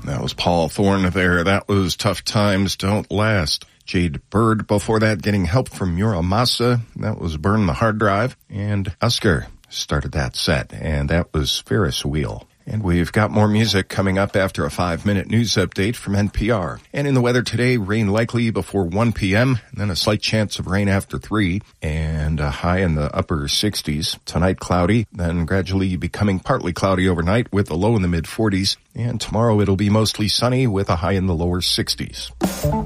That was Paul Thorne there. That was Tough Times Don't Last. Jade Bird before that, getting help from Muramasa. That was Burn the Hard Drive. And Oscar started that set, and that was Ferris Wheel. And we've got more music coming up after a 5-minute news update from NPR. And in the weather today, rain likely before 1 p.m., and then a slight chance of rain after 3, and a high in the upper 60s. Tonight, cloudy, then gradually becoming partly cloudy overnight with a low in the mid-40s. And tomorrow it'll be mostly sunny with a high in the lower 60s.